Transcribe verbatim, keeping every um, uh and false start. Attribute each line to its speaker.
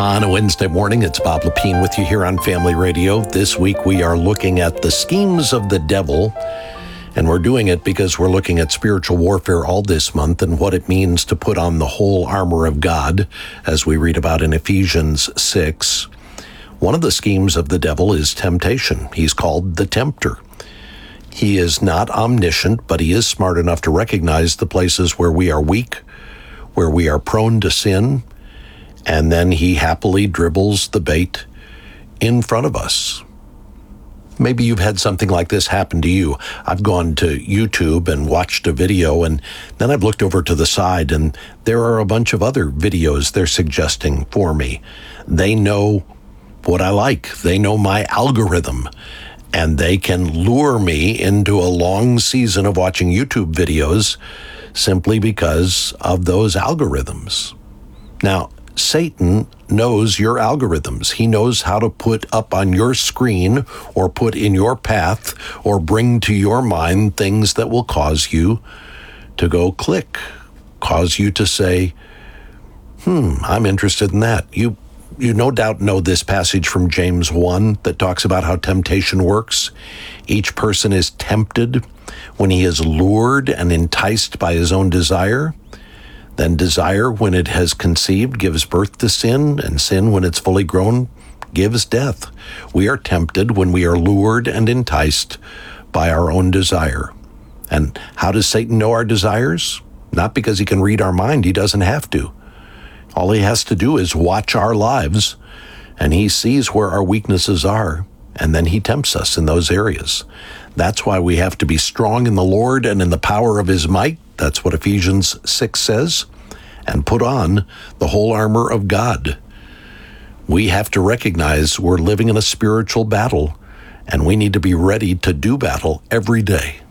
Speaker 1: On a Wednesday morning, it's Bob Lepine with you here on Family Radio. This week we are looking at the schemes of the devil, and we're doing it because we're looking at spiritual warfare all this month and what it means to put on the whole armor of God, as we read about in Ephesians six. One of the schemes of the devil is temptation. He's called the tempter. He is not omniscient, but he is smart enough to recognize the places where we are weak, where we are prone to sin, and then he happily dribbles the bait in front of us. Maybe you've had something like this happen to you. I've gone to YouTube and watched a video, and then I've looked over to the side, and there are a bunch of other videos they're suggesting for me. They know what I like. They know my algorithm, and they can lure me into a long season of watching YouTube videos simply because of those algorithms. Now, Satan knows your algorithms. He knows how to put up on your screen or put in your path or bring to your mind things that will cause you to go click, cause you to say, hmm, I'm interested in that. You you no doubt know this passage from James one that talks about how temptation works. Each person is tempted when he is lured and enticed by his own desire. Then desire, when it has conceived, gives birth to sin, and sin, when it's fully grown, gives death. We are tempted when we are lured and enticed by our own desire. And how does Satan know our desires? Not because he can read our mind. He doesn't have to. All he has to do is watch our lives, and he sees where our weaknesses are, and then he tempts us in those areas. That's why we have to be strong in the Lord and in the power of his might. That's what Ephesians six says. And put on the whole armor of God. We have to recognize we're living in a spiritual battle, and we need to be ready to do battle every day.